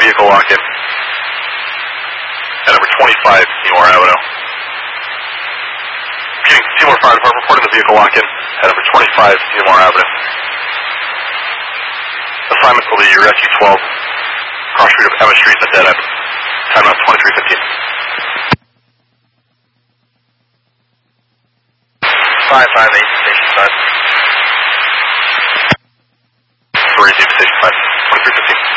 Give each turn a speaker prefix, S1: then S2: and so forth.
S1: vehicle lock-in. At number 25, Seymour Avenue. Seymour Fire Department reporting the vehicle lock-in at number 25, Seymour Avenue. Assignment will be Rescue 12, cross street of Emma Street, the dead end. Time out 23:15. 558, station 5. 3 Station 5, 23:15.